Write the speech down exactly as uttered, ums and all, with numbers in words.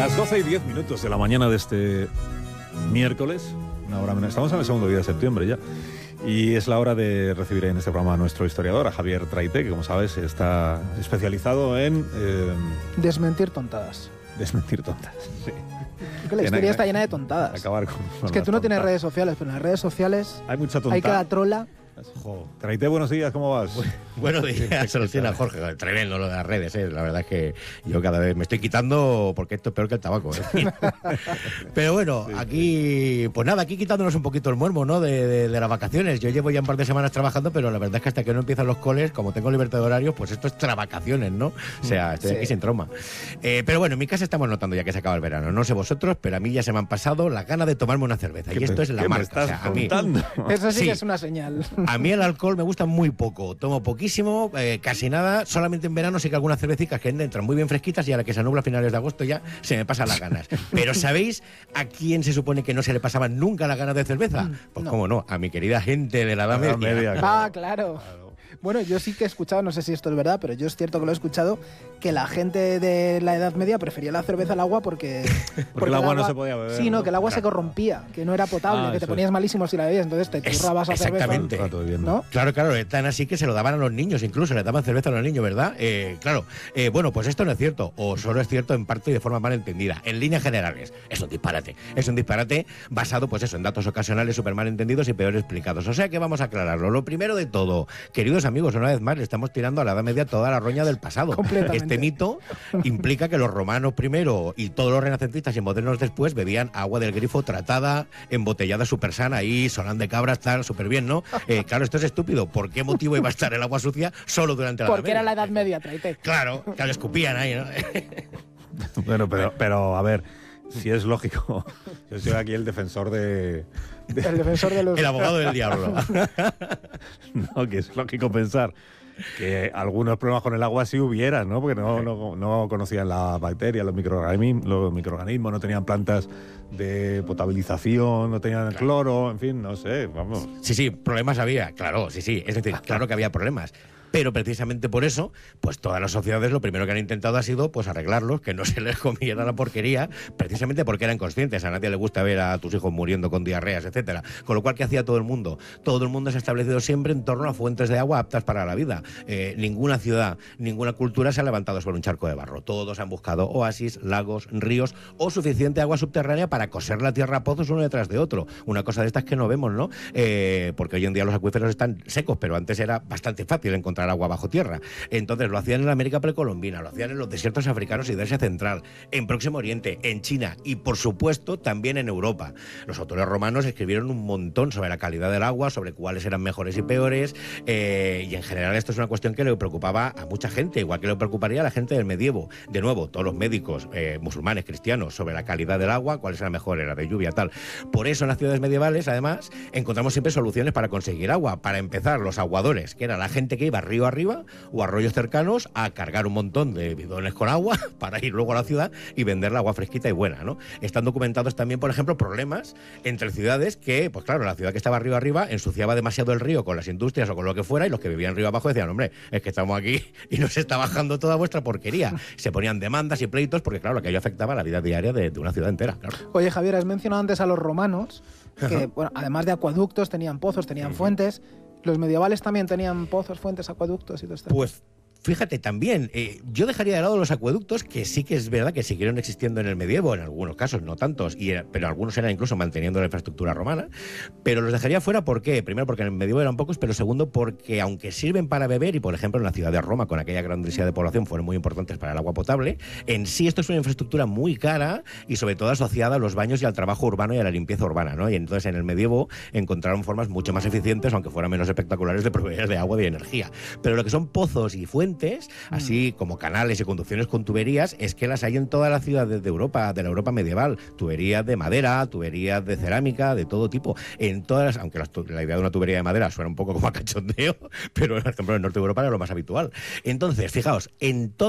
Las doce y diez minutos de la mañana de este miércoles, una hora menos. Estamos en el segundo día de septiembre ya. Y es la hora de recibir en este programa a nuestro historiador, a Javier Traité, que como sabes está especializado en... Eh, desmentir tontadas. Desmentir tontas, sí. Que la historia está llena de tontadas. Acabar con, con es que tú no tontas. tienes redes sociales, pero en las redes sociales hay mucha tonta. Hay cada trola. Jo. Traité, buenos días, ¿cómo vas? Buenos días, se lo tiene a Jorge. Tremendo lo de las redes, ¿eh? La verdad es que yo cada vez me estoy quitando porque esto es peor que el tabaco, ¿eh? Pero bueno, sí, aquí, pues nada, aquí quitándonos un poquito el muermo, ¿no? De, de, de las vacaciones. Yo llevo ya un par de semanas trabajando, pero la verdad es que hasta que no empiezan los coles, como tengo libertad de horario, pues esto es travacaciones, ¿no? O sea, estoy sí. aquí sin trauma. Eh, pero bueno, en mi casa estamos notando ya que se acaba el verano. No sé vosotros, pero a mí ya se me han pasado las ganas de tomarme una cerveza. Y esto te, es la marca. O sea, a mí, eso sí, sí que es una señal. A mí el alcohol me gusta muy poco, tomo poquísimo, eh, casi nada, solamente en verano sí que algunas cervecitas que entran muy bien fresquitas y a la que se nubla a finales de agosto ya se me pasan las ganas. Pero ¿sabéis a quién se supone que no se le pasaban nunca las ganas de cerveza? Pues no. Cómo no, a mi querida gente de la Edad Media. media claro. Ah, claro. claro. Bueno, yo sí que he escuchado, no sé si esto es verdad, pero yo es cierto que lo he escuchado, que la gente de la Edad Media prefería la cerveza al agua porque... porque, porque el, agua el agua no se podía beber. Sí, no, ¿no? que el agua claro. se corrompía, que no era potable, ah, que te ponías es. malísimo si la bebías, entonces te churrabas a cerveza. Exactamente. ¿No? Claro, claro, es tan así que se lo daban a los niños, incluso le daban cerveza a los niños, ¿verdad? Eh, claro, eh, bueno, pues esto no es cierto, o solo es cierto en parte y de forma mal entendida. En líneas generales, es un disparate. Es un disparate basado, pues eso, en datos ocasionales súper mal entendidos y peor explicados. O sea que vamos a aclararlo. Lo primero de todo, queridos amigos, una vez más, le estamos tirando a la Edad Media toda la roña del pasado. Este mito implica que los romanos primero y todos los renacentistas y modernos después bebían agua del grifo tratada, embotellada súper sana, ahí, sonan de cabras, tal, súper bien, ¿no? Eh, claro, esto es estúpido. ¿Por qué motivo iba a estar el agua sucia solo durante la Edad Media? Porque era la Edad Media, Traité. Claro, que le escupían ahí, ¿no? Bueno, pero, pero a ver, si es lógico. Yo soy aquí el defensor de... de el defensor de los... El abogado del diablo. No, que es lógico pensar que algunos problemas con el agua sí hubiera, ¿no? Porque no, no, no conocían la bacteria, los microorganismos, los microorganismos, no tenían plantas de potabilización, no tenían cloro, en fin, no sé, vamos. Sí, sí, problemas había, claro, sí, sí, es decir, claro que había problemas. Pero precisamente por eso, pues todas las sociedades lo primero que han intentado ha sido pues arreglarlos, que no se les comiera la porquería, precisamente porque eran conscientes. A nadie le gusta ver a tus hijos muriendo con diarreas, etcétera. Con lo cual, ¿qué hacía todo el mundo? Todo el mundo se ha establecido siempre en torno a fuentes de agua aptas para la vida. Eh, ninguna ciudad, ninguna cultura se ha levantado sobre un charco de barro. Todos han buscado oasis, lagos, ríos o suficiente agua subterránea para coser la tierra a pozos uno detrás de otro. Una cosa de estas que no vemos, ¿no? Eh, porque hoy en día los acuíferos están secos, pero antes era bastante fácil encontrar agua bajo tierra. Entonces lo hacían en la América precolombina, lo hacían en los desiertos africanos y de Asia Central, en Próximo Oriente, en China y por supuesto también en Europa. Los autores romanos escribieron un montón sobre la calidad del agua, sobre cuáles eran mejores y peores, eh, y en general esto es una cuestión que le preocupaba a mucha gente, igual que le preocuparía a la gente del medievo. De nuevo, todos los médicos eh, musulmanes, cristianos, sobre la calidad del agua, cuáles eran mejores, la de lluvia, tal. Por eso en las ciudades medievales, además, encontramos siempre soluciones para conseguir agua. Para empezar, los aguadores, que era la gente que iba río arriba o arroyos cercanos a cargar un montón de bidones con agua para ir luego a la ciudad y vender la agua fresquita y buena, ¿no? Están documentados también, por ejemplo, problemas entre ciudades que, pues claro, la ciudad que estaba río arriba ensuciaba demasiado el río con las industrias o con lo que fuera y los que vivían río abajo decían, hombre, es que estamos aquí y nos está bajando toda vuestra porquería. Se ponían demandas y pleitos porque, claro, aquello afectaba la vida diaria de, de una ciudad entera, claro. Oye, Javier, has mencionado antes a los romanos que, bueno, además de acueductos, tenían pozos, tenían fuentes. ¿Los medievales también tenían pozos, fuentes, acueductos y todo esto? Pues fíjate, también, eh, yo dejaría de lado los acueductos, que sí que es verdad que siguieron existiendo en el medievo, en algunos casos, no tantos, y era, pero algunos eran incluso manteniendo la infraestructura romana, pero los dejaría fuera, ¿por qué? Primero, porque en el medievo eran pocos, pero segundo, porque aunque sirven para beber, y por ejemplo en la ciudad de Roma, con aquella gran densidad de población, fueron muy importantes para el agua potable, en sí esto es una infraestructura muy cara y sobre todo asociada a los baños y al trabajo urbano y a la limpieza urbana, ¿no? Y entonces en el medievo encontraron formas mucho más eficientes, aunque fueran menos espectaculares, de proveer de agua y de energía. Pero lo que son pozos y fuentes, así como canales y conducciones con tuberías, es que las hay en todas las ciudades de Europa, de la Europa medieval. Tuberías de madera, tuberías de cerámica, de todo tipo. En todas las, aunque la, la idea de una tubería de madera suena un poco como a cachondeo, pero por ejemplo en el norte de Europa era lo más habitual. Entonces, fijaos, en todas